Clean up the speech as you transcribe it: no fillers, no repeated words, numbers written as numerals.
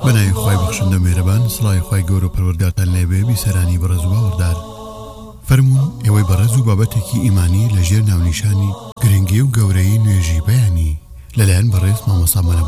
بەناوی خوای بەخشندە مێرەبان، سڵاوی خوای گەورە و پەروەردگارتان لێبێ. بیسەرانی بەڕێز و باوەڕدار، فەرموون ئێوەی بەڕێز و بابەتێکی ئیمانی لەژێر ناونیشانی گرنگی و گەورەی نوێژی بەیانی لەلایەن بەڕێز مامۆستا